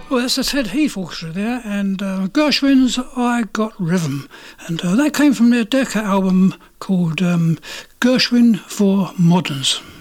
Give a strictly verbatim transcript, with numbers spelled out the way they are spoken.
Well, that's the Ted Heath Orchestra there, and uh, Gershwin's I Got Rhythm. And uh, that came from their Decca album called um, Gershwin for Moderns.